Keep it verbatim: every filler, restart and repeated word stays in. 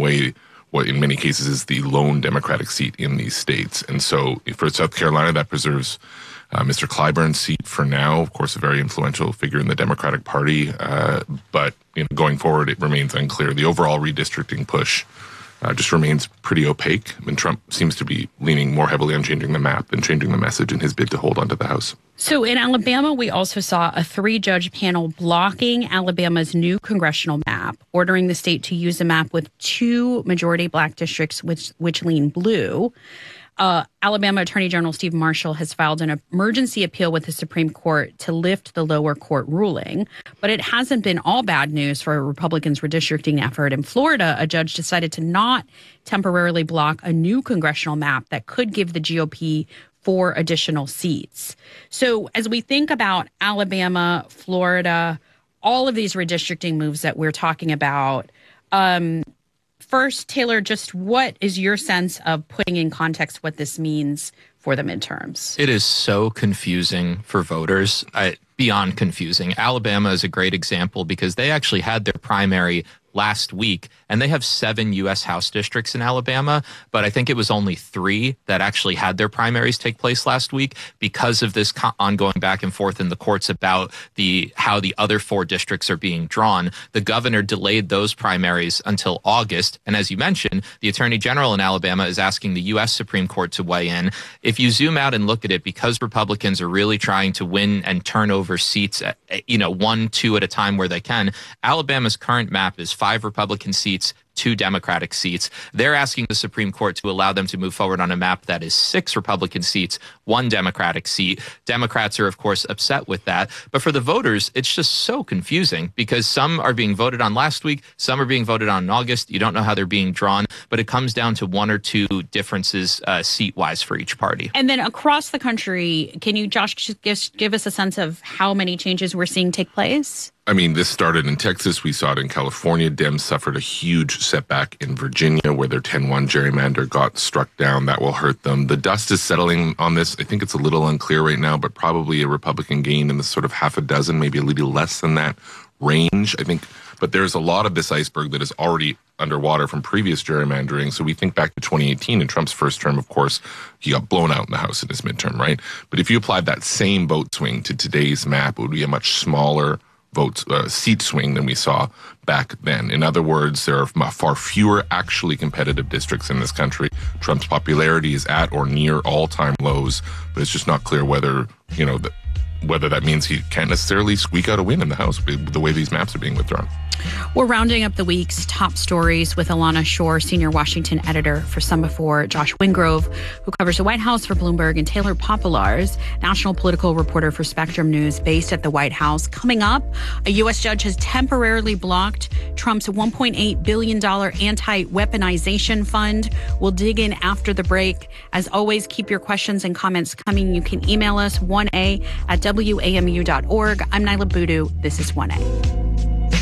away what in many cases is the lone Democratic seat in these states. And so for South Carolina, that preserves uh, Mister Clyburn's seat for now, of course, a very influential figure in the Democratic Party. Uh, but you know, going forward, it remains unclear. The overall redistricting push uh, just remains pretty opaque. I mean, Trump seems to be leaning more heavily on changing the map than changing the message in his bid to hold onto the House. So in Alabama, we also saw a three-judge panel blocking Alabama's new congressional map, ordering the state to use a map with two majority black districts which, which lean blue. Uh, Alabama Attorney General Steve Marshall has filed an emergency appeal with the Supreme Court to lift the lower court ruling. But it hasn't been all bad news for a Republicans' redistricting effort. In Florida, a judge decided to not temporarily block a new congressional map that could give the G O P four additional seats. So as we think about Alabama, Florida, all of these redistricting moves that we're talking about, um, first, Taylor, just what is your sense of putting in context what this means for the midterms? It is so confusing for voters, I, beyond confusing. Alabama is a great example because they actually had their primary last week, and they have seven U S House districts in Alabama, but I think it was only three that actually had their primaries take place last week because of this co- ongoing back and forth in the courts about the how the other four districts are being drawn. The governor delayed those primaries until August, and as you mentioned, the Attorney General in Alabama is asking the U S Supreme Court to weigh in. If you zoom out and look at it, because Republicans are really trying to win and turn over seats, at, you know, one, two at a time where they can, Alabama's current map is five Republican seats, two Democratic seats. They're asking the Supreme Court to allow them to move forward on a map that is six Republican seats, one Democratic seat. Democrats are, of course, upset with that. But for the voters, it's just so confusing because some are being voted on last week, some are being voted on in August. You don't know how they're being drawn, but it comes down to one or two differences uh, seat-wise for each party. And then across the country, can you, Josh, just give, give us a sense of how many changes we're seeing take place? I mean, this started in Texas. We saw it in California. Dems suffered a huge setback in Virginia where their ten one gerrymander got struck down. That will hurt them. The dust is settling on this. I think it's a little unclear right now, but probably a Republican gain in the sort of half a dozen, maybe a little less than that range, I think. But there's a lot of this iceberg that is already underwater from previous gerrymandering. So we think back to twenty eighteen in Trump's first term, of course, he got blown out in the House in his midterm, right? But if you applied that same vote swing to today's map, it would be a much smaller vote uh, seat swing than we saw back then. In other words, there are far fewer actually competitive districts in this country. Trump's popularity is at or near all-time lows, but it's just not clear whether, you know, the, whether that means he can't necessarily squeak out a win in the House with the way these maps are being withdrawn. We're rounding up the week's top stories with Alana Shore, senior Washington editor for Semafor, Josh Wingrove, who covers the White House for Bloomberg, and Taylor Popolars, national political reporter for Spectrum News based at the White House. Coming up, a U S judge has temporarily blocked Trump's one point eight billion dollars anti-weaponization fund. We'll dig in after the break. As always, keep your questions and comments coming. You can email us one A at W A M U dot org. I'm Nyla Boodoo. This is one A.